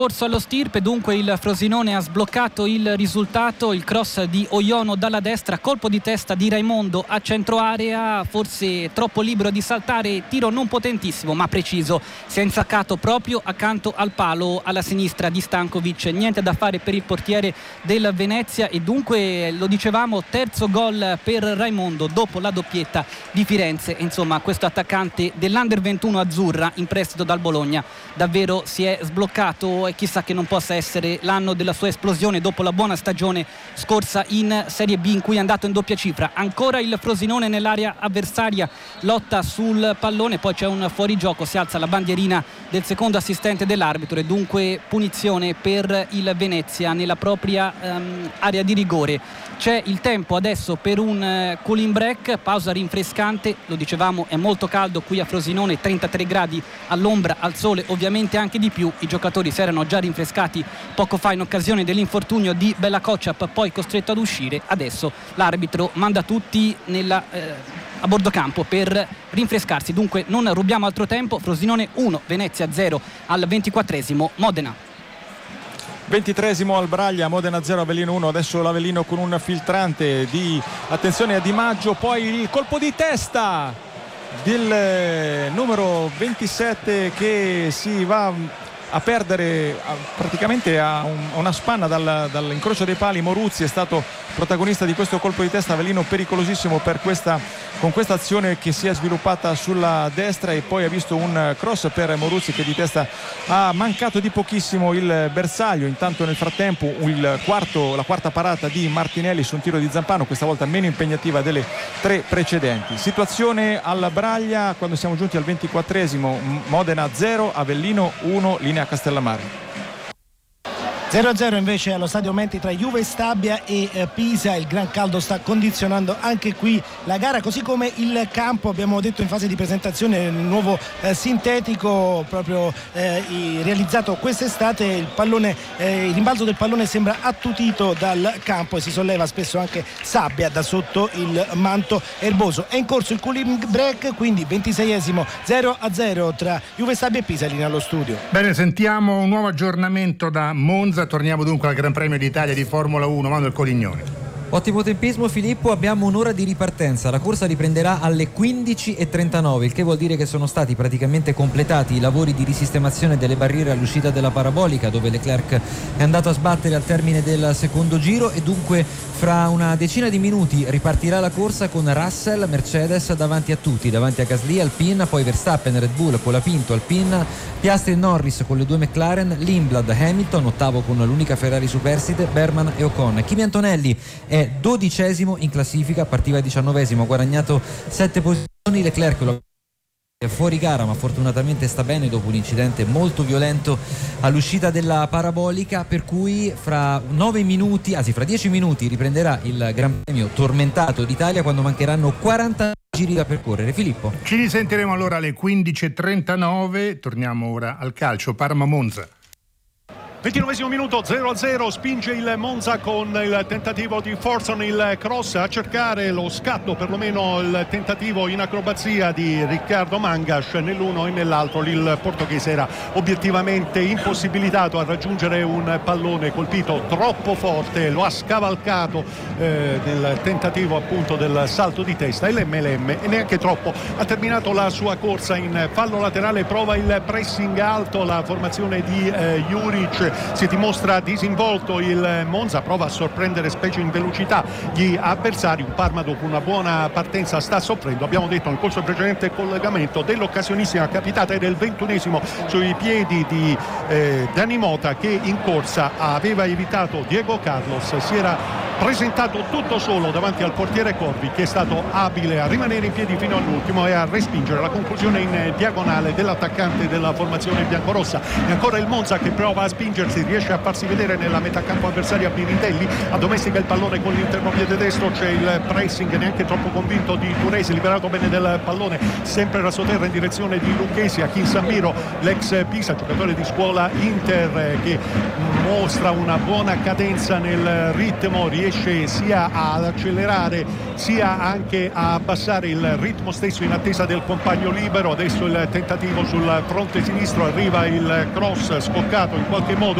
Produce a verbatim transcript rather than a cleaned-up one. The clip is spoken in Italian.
Corso allo stirpe, dunque il Frosinone ha sbloccato il risultato, il cross di Oiono dalla destra, colpo di testa di Raimondo a centro area, forse troppo libero di saltare, tiro non potentissimo ma preciso, si è insaccato proprio accanto al palo alla sinistra di Stankovic, niente da fare per il portiere del Venezia e dunque lo dicevamo, terzo gol per Raimondo dopo la doppietta di Firenze, insomma questo attaccante dell'Under ventuno azzurra in prestito dal Bologna davvero si è sbloccato. Chissà che non possa essere l'anno della sua esplosione dopo la buona stagione scorsa in Serie B in cui è andato in doppia cifra. Ancora il Frosinone nell'area avversaria, lotta sul pallone, poi c'è un fuorigioco, si alza la bandierina del secondo assistente dell'arbitro e dunque punizione per il Venezia nella propria um, area di rigore. C'è il tempo adesso per un uh, cooling break, pausa rinfrescante, lo dicevamo è molto caldo qui a Frosinone, trentatré gradi all'ombra, al sole ovviamente anche di più, i giocatori si erano già rinfrescati poco fa in occasione dell'infortunio di Bella Kociap, poi costretto ad uscire, adesso l'arbitro manda tutti nella, eh, a bordo campo per rinfrescarsi, dunque non rubiamo altro tempo, Frosinone uno, Venezia zero al ventiquattresimo, Modena. ventitreesimo al Braglia, Modena zero, Avellino uno, adesso l'Avellino con un filtrante di attenzione a Di Maggio, poi il colpo di testa del numero ventisette che si va a perdere a, praticamente a, un, a una spanna dal, dall'incrocio dei pali. Moruzzi è stato protagonista di questo colpo di testa, Avellino pericolosissimo per questa, con questa azione che si è sviluppata sulla destra e poi ha visto un cross per Moruzzi che di testa ha mancato di pochissimo il bersaglio. Intanto nel frattempo il quarto, la quarta parata di Martinelli su un tiro di Zampano, questa volta meno impegnativa delle tre precedenti. Situazione al Braglia quando siamo giunti al ventiquattresimo, Modena zero, Avellino uno, linea Castellammare. zero a zero invece allo stadio Menti tra Juve Stabia e eh, Pisa. Il gran caldo sta condizionando anche qui la gara, così come il campo. Abbiamo detto in fase di presentazione il nuovo eh, sintetico proprio eh, realizzato quest'estate. Il pallone, eh, il rimbalzo del pallone sembra attutito dal campo e si solleva spesso anche sabbia da sotto il manto erboso. È in corso il cooling break, quindi ventiseiesimo, zero a zero tra Juve Stabia e Pisa. Linea allo studio. Bene, sentiamo un nuovo aggiornamento da Monza. Torniamo dunque al Gran Premio d'Italia di Formula uno, Manuel Colignone. Ottimo tempismo Filippo, abbiamo un'ora di ripartenza, la corsa riprenderà alle quindici e trentanove, il che vuol dire che sono stati praticamente completati i lavori di risistemazione delle barriere all'uscita della parabolica dove Leclerc è andato a sbattere al termine del secondo giro e dunque fra una decina di minuti ripartirà la corsa con Russell, Mercedes davanti a tutti, davanti a Gasly, Alpine, poi Verstappen, Red Bull, Colapinto, Alpine, Piastri e Norris con le due McLaren, Lindblad, Hamilton, ottavo con l'unica Ferrari superstite, Berman e Ocon. Kimi Antonelli è dodicesimo in classifica, partiva diciannovesimo, ha guadagnato sette posizioni. Leclerc lo è fuori gara ma fortunatamente sta bene dopo un incidente molto violento all'uscita della parabolica, per cui fra nove minuti, anzi fra dieci minuti riprenderà il Gran Premio tormentato d'Italia quando mancheranno quaranta giri da percorrere. Filippo. Ci risentiremo allora alle quindici e trentanove, torniamo ora al calcio. Parma-Monza. ventinovesimo minuto, zero a zero, spinge il Monza con il tentativo di Forson, il cross a cercare lo scatto, perlomeno il tentativo in acrobazia di Riccardo Mangas, nell'uno e nell'altro il portoghese era obiettivamente impossibilitato a raggiungere un pallone colpito troppo forte, lo ha scavalcato eh, nel tentativo appunto del salto di testa e l'M L M e neanche troppo ha terminato la sua corsa in fallo laterale, prova il pressing alto, la formazione di eh, Juric. Si dimostra disinvolto il Monza, prova a sorprendere specie in velocità gli avversari. Un Parma dopo una buona partenza sta soffrendo, abbiamo detto nel corso del precedente collegamento, dell'occasionissima capitata e del ventunesimo sui piedi di eh, Dani Mota che in corsa aveva evitato Diego Carlos, si era presentato tutto solo davanti al portiere Corvi che è stato abile a rimanere in piedi fino all'ultimo e a respingere la conclusione in diagonale dell'attaccante della formazione biancorossa. E ancora il Monza che prova a spingersi, riesce a farsi vedere nella metà campo avversaria. Pirindelli addomestica il pallone con l'interno piede destro, c'è il pressing neanche troppo convinto di Turesi, liberato bene del pallone, sempre rasoterra in direzione di Lucchesi. Achin Samiro, l'ex Pisa, giocatore di scuola Inter che mostra una buona cadenza nel ritmo, riesce riesce sia ad accelerare sia anche a abbassare il ritmo stesso in attesa del compagno libero. Adesso il tentativo sul fronte sinistro, arriva il cross scoccato in qualche modo